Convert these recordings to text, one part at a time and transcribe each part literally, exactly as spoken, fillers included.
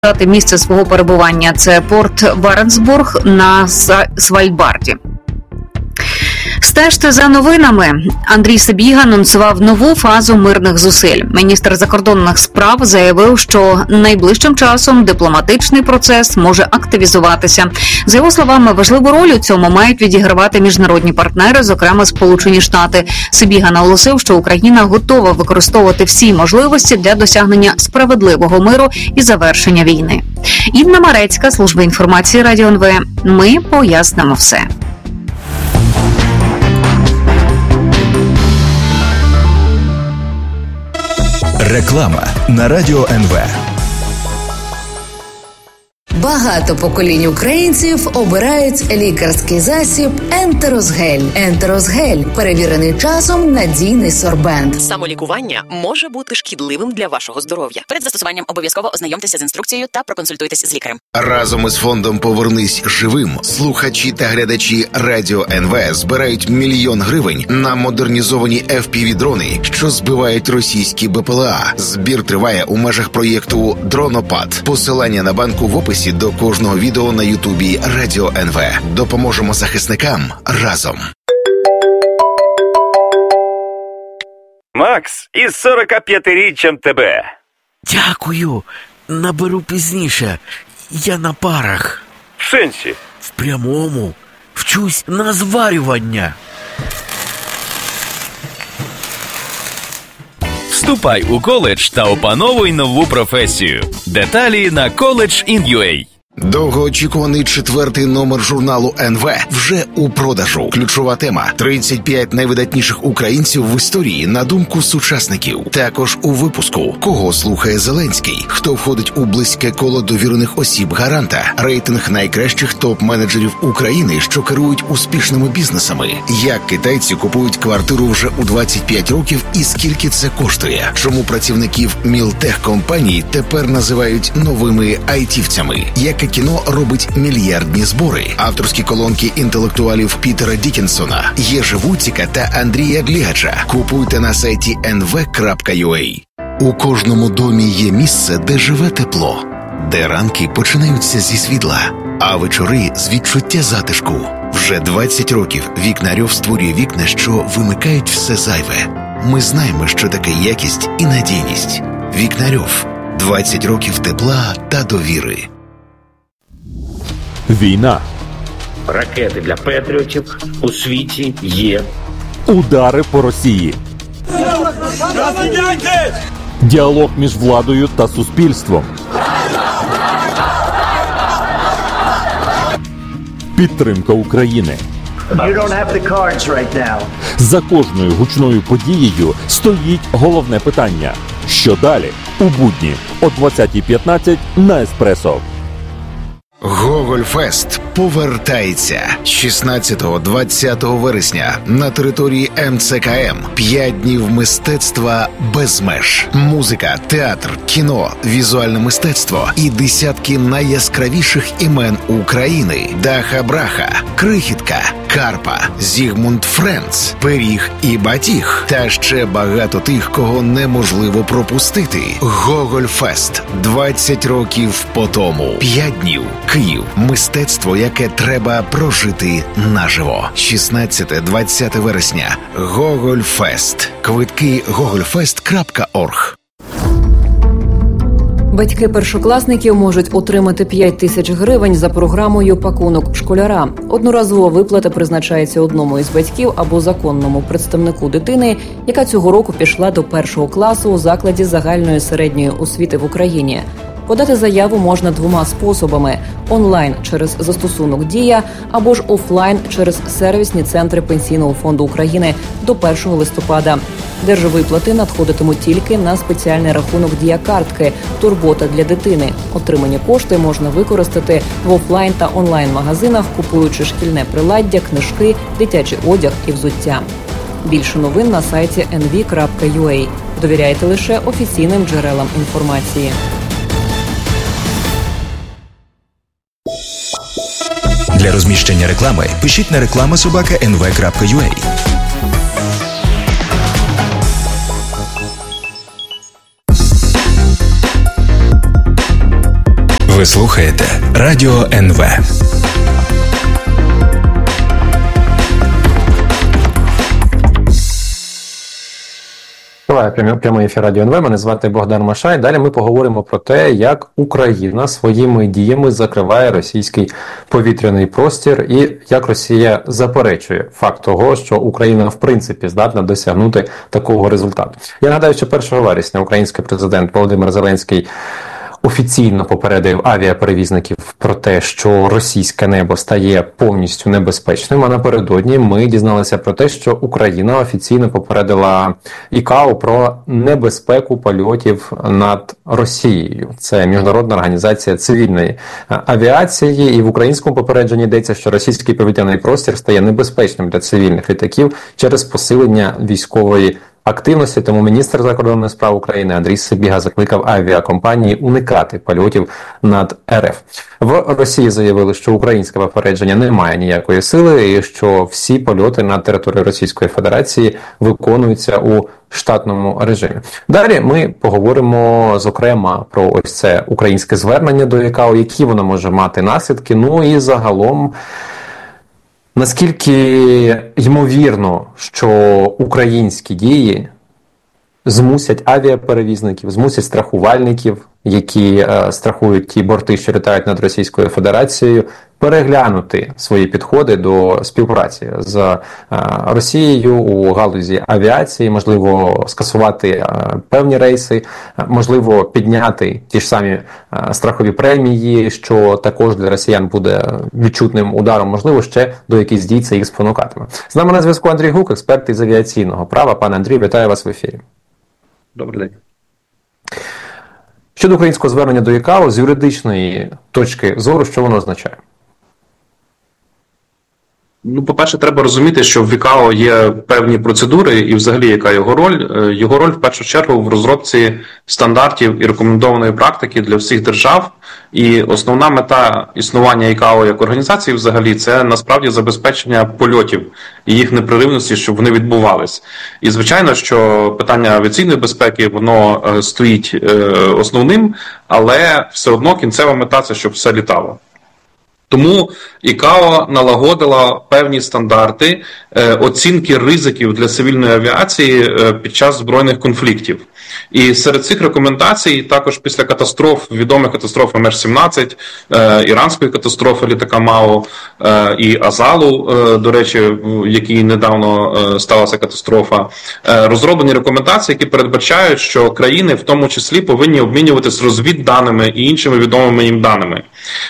сказати місце свого перебування. Це порт Баренцбург на Свальбарді. Стежте за новинами. Андрій Сибіга анонсував нову фазу мирних зусиль. Міністр закордонних справ заявив, що найближчим часом дипломатичний процес може активізуватися. За його словами, важливу роль у цьому мають відігравати міжнародні партнери, зокрема Сполучені Штати. Сибіга наголосив, що Україна готова використовувати всі можливості для досягнення справедливого миру і завершення війни. Інна Марецька, служба інформації Радіо ен ве. Ми пояснимо все. Реклама на Радіо ен ве. Багато поколінь українців обирають лікарський засіб Ентерозгель. Ентерозгель – перевірений часом надійний сорбент. Самолікування може бути шкідливим для вашого здоров'я. Перед застосуванням обов'язково ознайомтеся з інструкцією та проконсультуйтесь з лікарем. Разом із фондом «Повернись живим» слухачі та глядачі Радіо ен ве збирають мільйон гривень на модернізовані еф пі ві-дрони, що збивають російські бе пе ел а. Збір триває у межах проєкту «Дронопад». Посилання на банку в описі до кожного відео на Ютубі Радіо ен ве. Допоможемо захисникам разом. Макс, із сорокап'ятиріччям тебе. Дякую. Наберу пізніше. Я на парах. В сенсі? В прямому. Вчусь на зварювання. Вступай у коледж та опановуй нову професію. Деталі на коледж ін ю ей. Довгоочікуваний четвертий номер журналу ен ве вже у продажу. Ключова тема – тридцять п'ять найвидатніших українців в історії на думку сучасників. Також у випуску «Кого слухає Зеленський?», хто входить у близьке коло довірених осіб гаранта, рейтинг найкращих топ-менеджерів України, що керують успішними бізнесами, як китайці купують квартиру вже у двадцять п'ять років і скільки це коштує, чому працівників мілтехкомпаній тепер називають новими айтівцями, яке кіно робить мільярдні збори, авторські колонки інтелектуалів Пітера Діккенсона, Єжи Вуціка та Андрія Глігача. Купуйте на сайті ен ве крапка ю ей. У кожному домі є місце, де живе тепло, де ранки починаються зі світла, а вечори з відчуття затишку. Вже двадцять років Вікнарьов створює вікна, що вимикають все зайве. Ми знаємо, що таке якість і надійність. Вікнарьов. двадцять років тепла та довіри. Війна. Ракети для патріотів у світі є. Удари по Росії. Діалог між владою та суспільством. Підтримка України. You don't have the cards right now. За кожною гучною подією стоїть головне питання. Що далі? У будні о двадцятій п'ятнадцять на Еспресо. Гогольфест повертається шістнадцятого-двадцятого вересня на території ем це ка ем. П'ять днів мистецтва без меж. Музика, театр, кіно, візуальне мистецтво і десятки найяскравіших імен України. Даха Браха, Крихітка, Карпа, Зігмунд Френц, Пиріг і Батіг. Та ще багато тих, кого неможливо пропустити. Гогольфест. двадцять років по тому. П'ять днів. Київ. Мистецтво, яке треба прожити наживо. шістнадцяте-двадцяте вересня. Гогольфест. Квитки гогольфест крапка орг. Батьки першокласників можуть отримати п'ять тисяч гривень за програмою «Пакунок школяра». Одноразова виплата призначається одному із батьків або законному представнику дитини, яка цього року пішла до першого класу у закладі загальної середньої освіти в Україні. Подати заяву можна двома способами – онлайн через застосунок «Дія» або ж офлайн через сервісні центри Пенсійного фонду України до першого листопада. Держвиплати надходитимуть тільки на спеціальний рахунок «Дія-картки» «Турбота для дитини». Отримані кошти можна використати в офлайн та онлайн-магазинах, купуючи шкільне приладдя, книжки, дитячий одяг і взуття. Більше новин на сайті ен ві крапка ю ей. Довіряйте лише офіційним джерелам інформації. Для розміщення реклами пишіть на реклама собака ен ве крапка ю ей. Ви слухаєте Радіо ен ве. Триває прямий ефір Радіо ен ве. Мене звати Богдан Машай. Далі ми поговоримо про те, як Україна своїми діями закриває російський повітряний простір і як Росія заперечує факт того, що Україна в принципі здатна досягнути такого результату. Я нагадаю, що першого вересня український президент Володимир Зеленський офіційно попередив авіаперевізників про те, що російське небо стає повністю небезпечним, а напередодні ми дізналися про те, що Україна офіційно попередила ІКАО про небезпеку польотів над Росією. Це Міжнародна організація цивільної авіації, і в українському попередженні йдеться, що російський повітряний простір стає небезпечним для цивільних літаків через посилення військової активності, тому міністр закордонних справ України Андрій Сибіга закликав авіакомпанії уникати польотів над РФ. В Росії заявили, що українське попередження не має ніякої сили і що всі польоти на території Російської Федерації виконуються у штатному режимі. Далі ми поговоримо, зокрема, про ось це українське звернення до ІКАО, які воно може мати наслідки, ну і загалом наскільки ймовірно, що українські дії змусять авіаперевізників, змусять страхувальників, які е, страхують ті борти, що літають над Російською Федерацією, переглянути свої підходи до співпраці з е, Росією у галузі авіації, можливо, скасувати е, певні рейси, е, можливо, підняти ті ж самі е, страхові премії, що також для росіян буде відчутним ударом, можливо, ще до якихось дій це їх спонукатиме. З нами на зв'язку Андрій Гук, експерт із авіаційного права. Пане Андрій, вітаю вас в ефірі. Добрий день. Щодо українського звернення до ІКАО, з юридичної точки зору, що воно означає? Ну, по-перше, треба розуміти, що в ІКАО є певні процедури і взагалі яка його роль. Його роль в першу чергу в розробці стандартів і рекомендованої практики для всіх держав. І основна мета існування ІКАО як організації взагалі це насправді забезпечення польотів і їх непреривності, щоб вони відбувались. І звичайно, що питання авіаційної безпеки, воно стоїть основним, але все одно кінцева мета – це щоб все літало. Тому ІКАО налагодила певні стандарти е, оцінки ризиків для цивільної авіації е, під час збройних конфліктів. І серед цих рекомендацій також після катастроф, відомих катастроф Ем Еш сімнадцять, е, іранської катастрофи літака МАУ е, і Азалу, е, до речі, в якій недавно е, сталася катастрофа, е, розроблені рекомендації, які передбачають, що країни в тому числі повинні обмінюватися розвідданими і іншими відомими їм даними.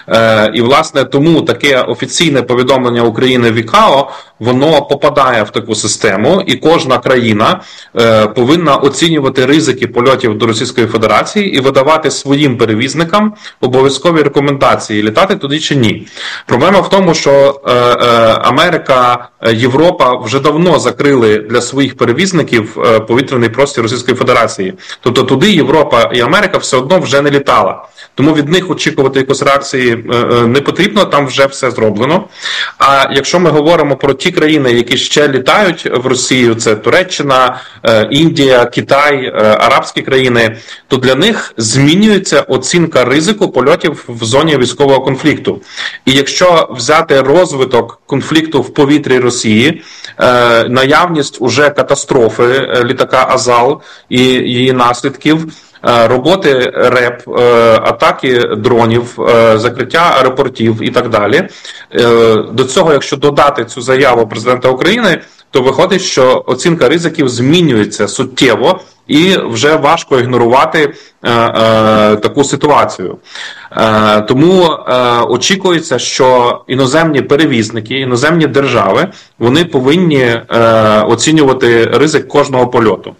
Е, і, власне, тому таке офіційне повідомлення України в ІКАО, воно попадає в таку систему, і кожна країна е, повинна оцінювати ризики польотів до Російської Федерації і видавати своїм перевізникам обов'язкові рекомендації, літати туди чи ні. Проблема в тому, що е, е, Америка, Європа вже давно закрили для своїх перевізників е, повітряний простір Російської Федерації. Тобто туди Європа і Америка все одно вже не літала. Тому від них очікувати якоїсь реакції не потрібно, там вже все зроблено. А якщо ми говоримо про ті країни, які ще літають в Росію, це Туреччина, Індія, Китай, арабські країни, то для них змінюється оцінка ризику польотів в зоні військового конфлікту. І якщо взяти розвиток конфлікту в повітрі Росії, наявність уже катастрофи літака Азал і її наслідків, роботи РЕП, атаки дронів, закриття аеропортів і так далі. До цього, якщо додати цю заяву президента України, то виходить, що оцінка ризиків змінюється суттєво і вже важко ігнорувати е, е, таку ситуацію. Е, тому е, очікується, що іноземні перевізники, іноземні держави, вони повинні е, оцінювати ризик кожного польоту.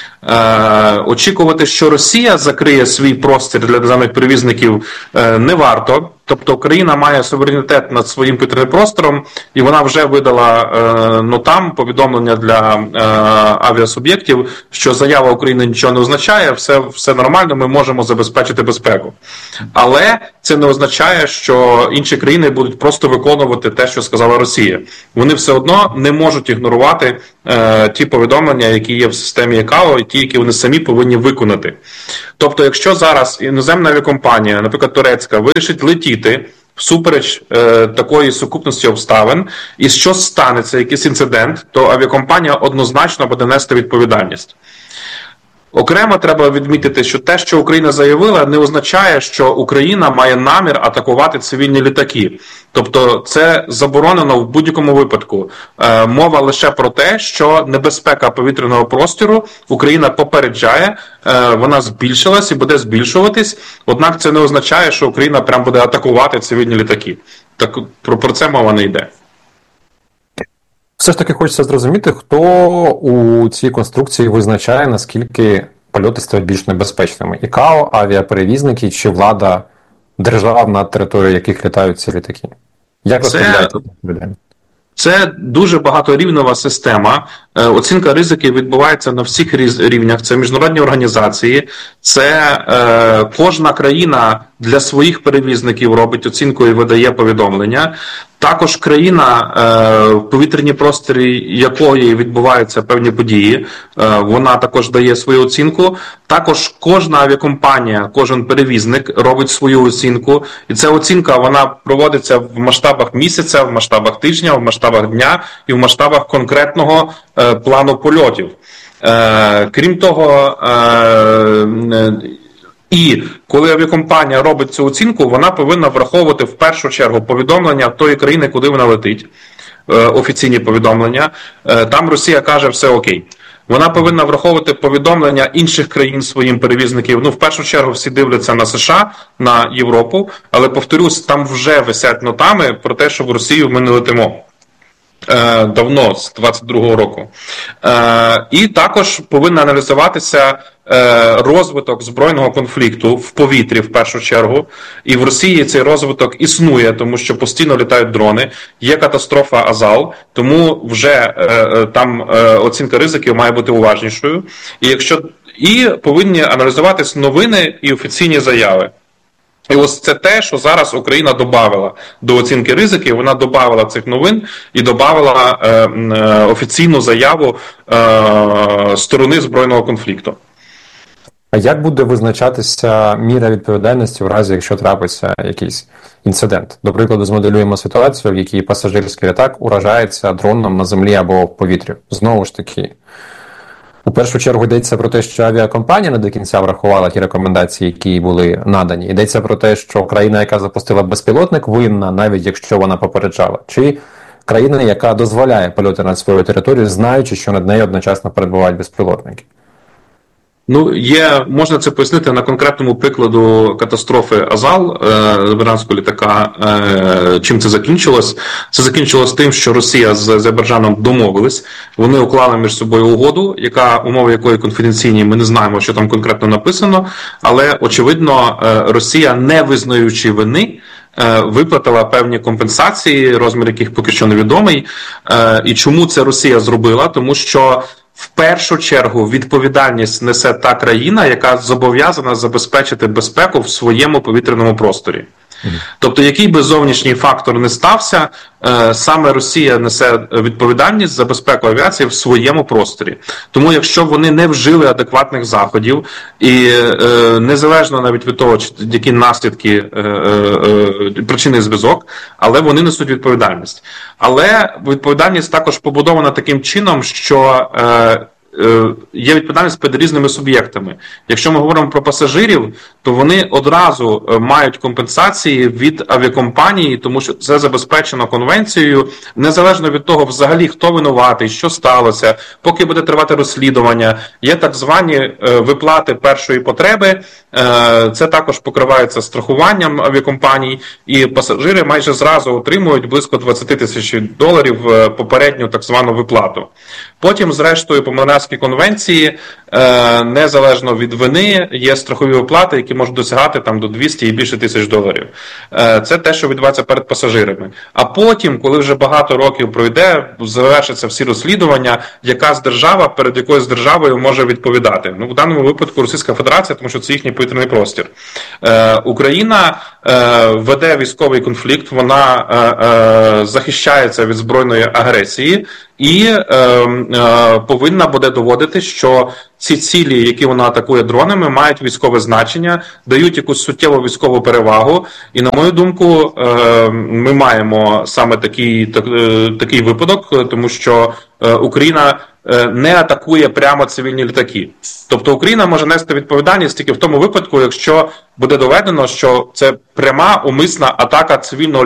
Е, очікувати, що Росія закриє свій простір для іноземних перевізників, е, не варто. Тобто Україна має суверенітет над своїм повітряним простором, і вона вже видала е, ну, там повідомлення для е, авіасуб'єктів, що заява України нічого не означає, все, все нормально, ми можемо забезпечити безпеку. Але це не означає, що інші країни будуть просто виконувати те, що сказала Росія. Вони все одно не можуть ігнорувати е, ті повідомлення, які є в системі ІКАО, і ті такі, які вони самі повинні виконати. Тобто, якщо зараз іноземна авіакомпанія, наприклад, турецька, вирішить летіти всупереч е, такої сукупності обставин, і що станеться, якийсь інцидент, то авіакомпанія однозначно буде нести відповідальність. Окремо треба відмітити, що те, що Україна заявила, не означає, що Україна має намір атакувати цивільні літаки. Тобто це заборонено в будь-якому випадку. Е, мова лише про те, що небезпека повітряного простору Україна попереджає, е, вона збільшилась і буде збільшуватись, однак це не означає, що Україна прям буде атакувати цивільні літаки. Так про, про це мова не йде. Все ж таки хочеться зрозуміти, хто у цій конструкції визначає, наскільки польоти стають більш небезпечними. ІКАО, авіаперевізники чи влада держав, на території яких літають ці літаки? Як розподіляється людей? Це дуже багаторівнева система. Оцінка ризиків відбувається на всіх рівнях. Це міжнародні організації, це е, кожна країна для своїх перевізників робить оцінку і видає повідомлення. Також країна, е, в повітряній просторі якої відбуваються певні події, е, вона також дає свою оцінку. Також кожна авіакомпанія, кожен перевізник робить свою оцінку. І ця оцінка, вона проводиться в масштабах місяця, в масштабах тижня, в масштабах дня і в масштабах конкретного е, плану польотів. Е, крім того, е, і коли авіакомпанія робить цю оцінку, вона повинна враховувати в першу чергу повідомлення тої країни, куди вона летить, офіційні повідомлення. Там Росія каже, все окей. Вона повинна враховувати повідомлення інших країн своїм перевізників. Ну, в першу чергу всі дивляться на США, на Європу, але, повторюсь, там вже висять нотами про те, що в Росію ми не летимо. Давно, з двадцять другого року. І також повинен аналізуватися розвиток збройного конфлікту в повітрі, в першу чергу. І в Росії цей розвиток існує, тому що постійно літають дрони. Є катастрофа Азал, тому вже там оцінка ризиків має бути уважнішою. І, якщо... і повинні аналізуватись новини і офіційні заяви. І ось це те, що зараз Україна додавала до оцінки ризиків, вона додавала цих новин і додавала е, е, офіційну заяву е, сторони збройного конфлікту. А як буде визначатися міра відповідальності в разі, якщо трапиться якийсь інцидент? До прикладу, змоделюємо ситуацію, в якій пасажирський літак уражається дроном на землі або в повітрі. Знову ж таки, у першу чергу йдеться про те, що авіакомпанія не до кінця врахувала ті рекомендації, які були надані. Йдеться про те, що країна, яка запустила безпілотник, винна, навіть якщо вона попереджала. Чи країна, яка дозволяє польоти над своєю територією, знаючи, що над нею одночасно перебувають безпілотники? Ну, є, можна це пояснити на конкретному прикладу катастрофи Азал, іранського літака. Е, чим це закінчилось? Це закінчилось тим, що Росія з Азербайджаном домовились. Вони уклали між собою угоду, яка, умови якої конфіденційні, ми не знаємо, що там конкретно написано, але, очевидно, Росія, не визнаючи вини, виплатила певні компенсації, розмір яких поки що невідомий. І чому це Росія зробила? Тому що в першу чергу відповідальність несе та країна, яка зобов'язана забезпечити безпеку в своєму повітряному просторі. Тобто, який би зовнішній фактор не стався, саме Росія несе відповідальність за безпеку авіації в своєму просторі. Тому, якщо вони не вжили адекватних заходів, і незалежно навіть від того, які наслідки, причинний зв'язок, але вони несуть відповідальність. Але відповідальність також побудована таким чином, що є відповідальність перед різними суб'єктами. Якщо ми говоримо про пасажирів, то вони одразу мають компенсації від авіакомпанії, тому що це забезпечено конвенцією, незалежно від того, взагалі, хто винуватий, що сталося, поки буде тривати розслідування. Є так звані виплати першої потреби, це також покривається страхуванням авіакомпаній, і пасажири майже зразу отримують близько двадцять тисяч доларів попередню так звану виплату. Потім, зрештою, по Монреальській конвенції, незалежно від вини, є страхові виплати, які можуть досягати там до двісті і більше тисяч доларів. Це те, що відбувається перед пасажирами. А потім, коли вже багато років пройде, завершаться всі розслідування, яка з держава перед якоюсь з державою може відповідати. Ну, в даному випадку Російська Федерація, тому що це їхній повітряний простір. Україна веде військовий конфлікт, вона захищається від збройної агресії, і е, е, повинна буде доводити, що ці цілі, які вона атакує дронами, мають військове значення, дають якусь суттєву військову перевагу. І, на мою думку, е, ми маємо саме такий, так, е, такий випадок, тому що е, Україна е, не атакує прямо цивільні літаки. Тобто Україна може нести відповідальність тільки в тому випадку, якщо буде доведено, що це пряма умисна атака цивільного